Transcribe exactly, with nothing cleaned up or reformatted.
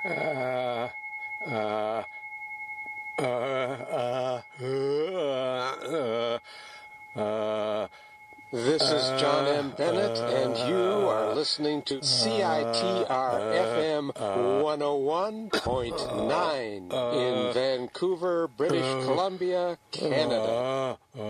Uh, uh, uh, uh, uh, uh, This is John M. Bennett, and you are listening to C I T R F M one oh one point nine in Vancouver, British Columbia, Canada.